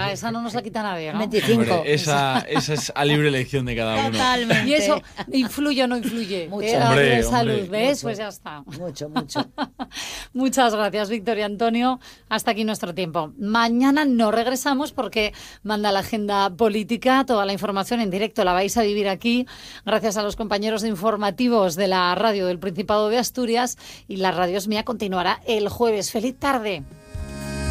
esa no nos la quita nadie, ¿no? 25. Hombre, esa es a libre elección de cada uno. Totalmente. Y eso, ¿influye o no influye? Mucho. A Hombre, nivel salud, hombre. ¿ves? Mucho. Pues ya está. Mucho. Muchas gracias, Víctor y Antonio. Hasta aquí nuestro tiempo. Mañana no regresamos porque manda la agenda política. Toda la información en directo la vais a vivir aquí, gracias a los compañeros informativos de la radio del Principado de Asturias. Y la Radio Es Mía continuará el jueves. ¡Feliz tarde!